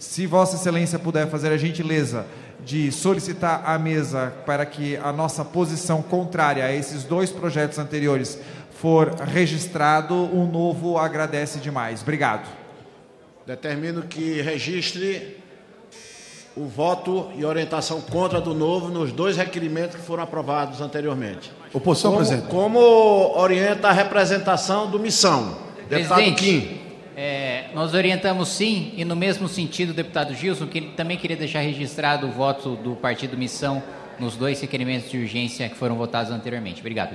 Se Vossa Excelência puder fazer a gentileza de solicitar à mesa para que a nossa posição contrária a esses dois projetos anteriores for registrado, o novo agradece demais. Obrigado. Determino que registre o voto e orientação contra do novo nos dois requerimentos que foram aprovados anteriormente. Oposição, presidente. Como orienta a representação do Missão? Deputado Kim. Nós orientamos sim, e no mesmo sentido, deputado Gilson, que também queria deixar registrado o voto do Partido Missão nos dois requerimentos de urgência que foram votados anteriormente. Obrigado.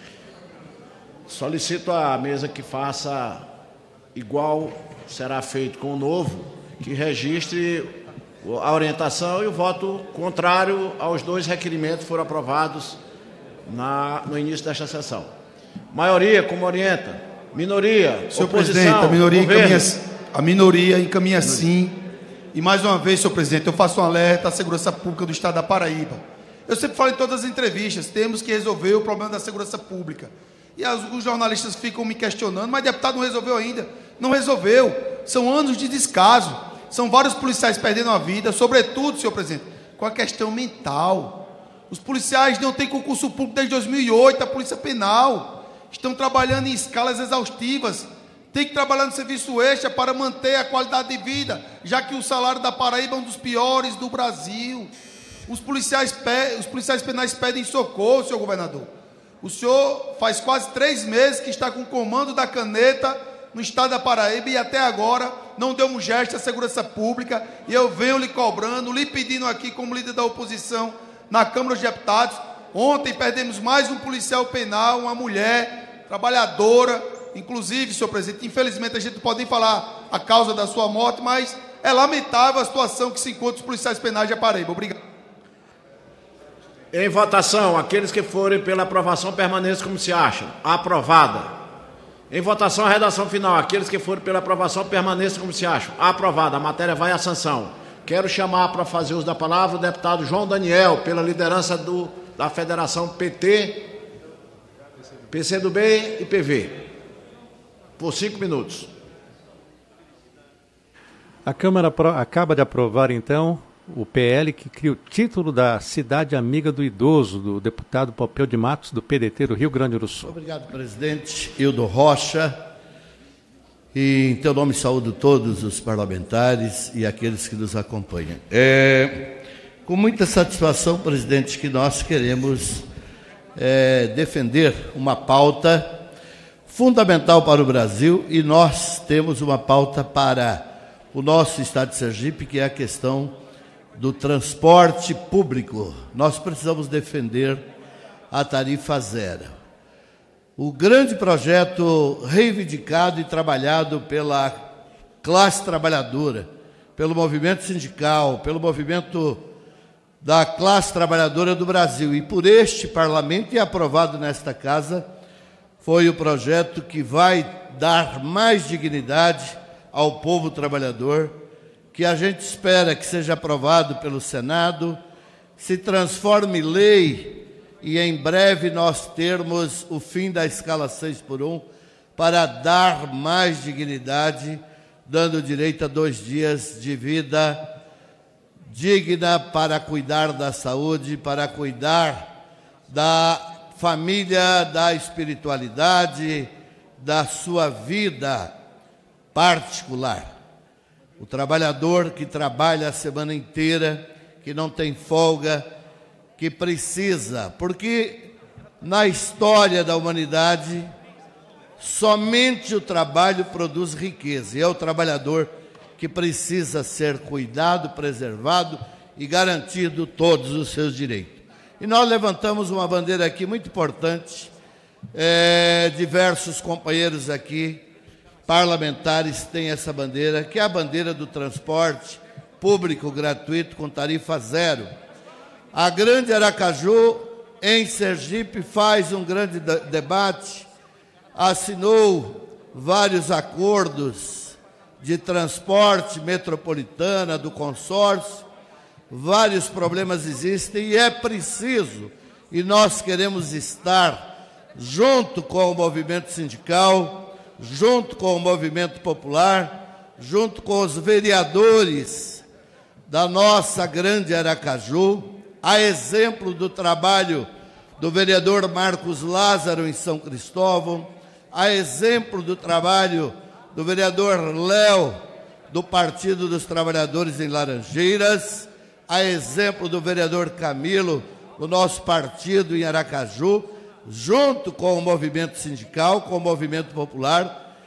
Solicito à mesa que faça igual será feito com o novo, que registre a orientação e o voto contrário aos dois requerimentos que foram aprovados no início desta sessão. Maioria, como orienta? Minoria? Senhor oposição, presidente, a minoria encaminha sim. E mais uma vez, senhor presidente, eu faço um alerta à segurança pública do Estado da Paraíba. Eu sempre falo em todas as entrevistas, temos que resolver o problema da segurança pública. E os jornalistas ficam me questionando, mas deputado não resolveu ainda. Não resolveu. São anos de descaso. São vários policiais perdendo a vida, sobretudo, senhor presidente, com a questão mental. Os policiais não têm concurso público desde 2008, a Polícia Penal. Estão trabalhando em escalas exaustivas. Tem que trabalhar no serviço extra para manter a qualidade de vida, já que o salário da Paraíba é um dos piores do Brasil. Os policiais penais pedem socorro, senhor governador. O senhor faz quase 3 meses que está com o comando da caneta no estado da Paraíba e até agora não deu um gesto à segurança pública. E eu venho lhe cobrando, lhe pedindo aqui como líder da oposição na Câmara dos Deputados. Ontem perdemos mais um policial penal, uma mulher trabalhadora. Inclusive, senhor presidente, infelizmente a gente não pode nem falar a causa da sua morte, mas é lamentável a situação que se encontra os policiais penais de Paraíba. Obrigado. Em votação, aqueles que forem pela aprovação permaneçam como se acham. Aprovada. Em votação, a redação final. Aqueles que forem pela aprovação permaneçam como se acham. Aprovada. A matéria vai à sanção. Quero chamar para fazer uso da palavra o deputado João Daniel, pela liderança da Federação PT, PCdoB e PV. Por 5 minutos. A Câmara acaba de aprovar, então, o PL que cria o título da Cidade Amiga do Idoso, do deputado Popeu de Matos, do PDT do Rio Grande do Sul. Obrigado, presidente. Hildo Rocha. E, em teu nome, saúdo todos os parlamentares e aqueles que nos acompanham. Com muita satisfação, presidente, que nós queremos defender uma pauta fundamental para o Brasil, e nós temos uma pauta para o nosso estado de Sergipe, que é a questão do transporte público. Nós precisamos defender a tarifa zero. O grande projeto reivindicado e trabalhado pela classe trabalhadora, pelo movimento sindical, pelo movimento da classe trabalhadora do Brasil e por este parlamento e aprovado nesta casa, foi o projeto que vai dar mais dignidade ao povo trabalhador, que a gente espera que seja aprovado pelo Senado, se transforme em lei e em breve nós termos o fim da escala 6x1 para dar mais dignidade, dando direito a 2 dias de vida digna para cuidar da saúde, para cuidar da família, da espiritualidade, da sua vida particular. O trabalhador que trabalha a semana inteira, que não tem folga, que precisa, porque na história da humanidade, somente o trabalho produz riqueza, e é o trabalhador que precisa ser cuidado, preservado e garantido todos os seus direitos. E nós levantamos uma bandeira aqui muito importante, diversos companheiros aqui, parlamentares, têm essa bandeira, que é a bandeira do transporte público gratuito com tarifa zero. A Grande Aracaju, em Sergipe, faz um grande debate, assinou vários acordos de transporte metropolitana, do consórcio, vários problemas existem e é preciso, e nós queremos estar junto com o movimento sindical, junto com o movimento popular, junto com os vereadores da nossa grande Aracaju, a exemplo do trabalho do vereador Marcos Lázaro em São Cristóvão, a exemplo do trabalho do vereador Léo, do Partido dos Trabalhadores em Laranjeiras, a exemplo do vereador Camilo, do nosso partido em Aracaju, junto com o movimento sindical, com o movimento popular,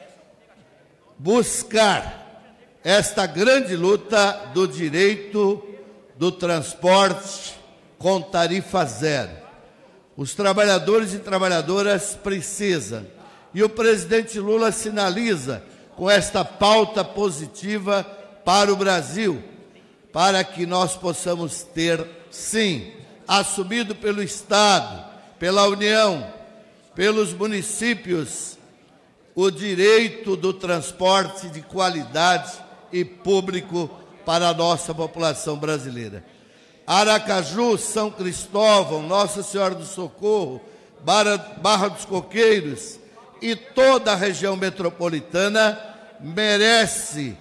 buscar esta grande luta do direito do transporte com tarifa zero. Os trabalhadores e trabalhadoras precisam, e o presidente Lula sinaliza com esta pauta positiva para o Brasil, para que nós possamos ter, sim, assumido pelo Estado, pela União, pelos municípios, o direito do transporte de qualidade e público para a nossa população brasileira. Aracaju, São Cristóvão, Nossa Senhora do Socorro, Barra dos Coqueiros e toda a região metropolitana merece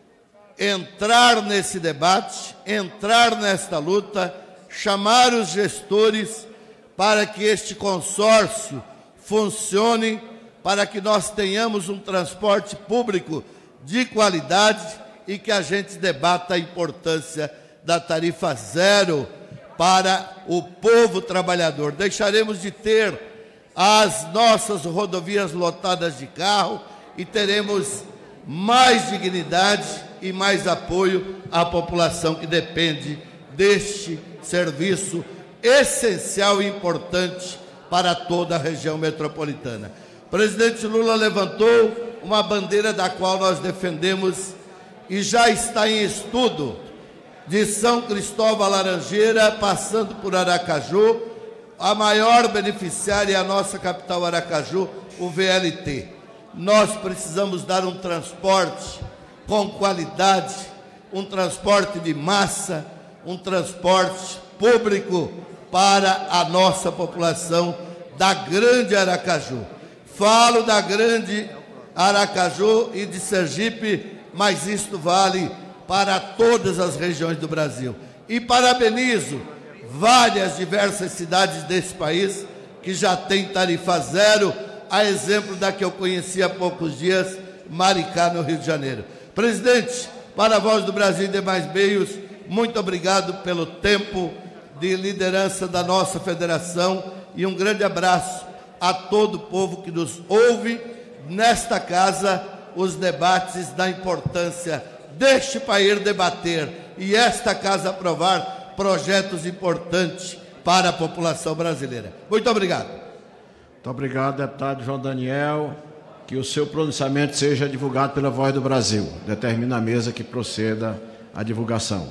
entrar nesse debate, entrar nesta luta, chamar os gestores para que este consórcio funcione, para que nós tenhamos um transporte público de qualidade e que a gente debata a importância da tarifa zero para o povo trabalhador. Deixaremos de ter as nossas rodovias lotadas de carro e teremos mais dignidade e mais apoio à população que depende deste serviço essencial e importante para toda a região metropolitana. O presidente Lula levantou uma bandeira da qual nós defendemos e já está em estudo, de São Cristóvão a Laranjeira, passando por Aracaju, a maior beneficiária é a nossa capital Aracaju, o VLT. Nós precisamos dar um transporte com qualidade, um transporte de massa, um transporte público para a nossa população da grande Aracaju. Falo da grande Aracaju e de Sergipe, mas isto vale para todas as regiões do Brasil. E parabenizo várias diversas cidades desse país que já têm tarifa zero, a exemplo da que eu conheci há poucos dias, Maricá, no Rio de Janeiro. Presidente, para a Voz do Brasil e demais meios, muito obrigado pelo tempo de liderança da nossa federação e um grande abraço a todo o povo que nos ouve nesta casa, os debates da importância deste país debater e esta casa aprovar projetos importantes para a população brasileira. Muito obrigado. Muito obrigado, deputado João Daniel. Que o seu pronunciamento seja divulgado pela Voz do Brasil. Determina a mesa que proceda a divulgação.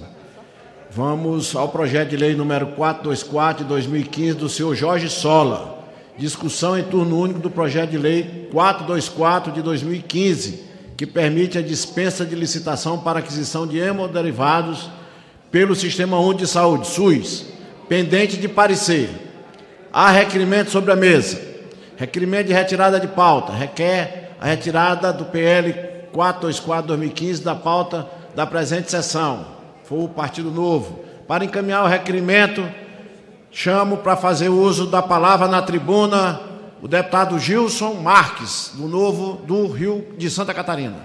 Vamos ao projeto de lei número 424 de 2015 do senhor Jorge Sola. Discussão em turno único do projeto de lei 424 de 2015, que permite a dispensa de licitação para aquisição de hemoderivados pelo Sistema Único de Saúde, SUS, pendente de parecer. Há requerimento sobre a mesa. Requerimento de retirada de pauta. Requer a retirada do PL 424/2015 da pauta da presente sessão. Foi o Partido Novo. Para encaminhar o requerimento, chamo para fazer uso da palavra na tribuna o deputado Gilson Marques, do Novo do Rio de Santa Catarina.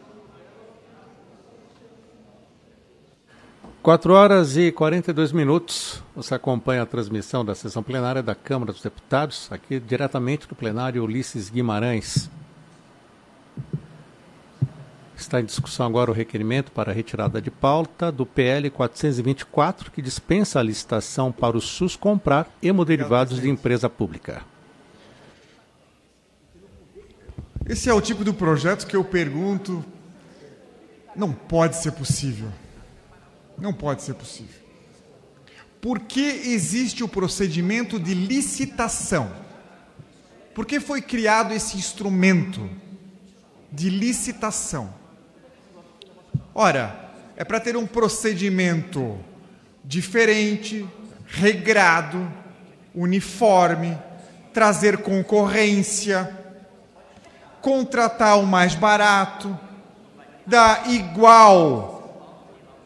4h42. Você acompanha a transmissão da sessão plenária da Câmara dos Deputados, aqui diretamente do plenário Ulisses Guimarães. Está em discussão agora o requerimento para a retirada de pauta do PL 424, que dispensa a licitação para o SUS comprar hemoderivados de empresa pública. Esse é o tipo de projeto que eu pergunto, não pode ser possível. Não pode ser possível. Por que existe o procedimento de licitação? Por que foi criado esse instrumento de licitação? Ora, é para ter um procedimento diferente, regrado, uniforme, trazer concorrência, contratar o mais barato, dar igual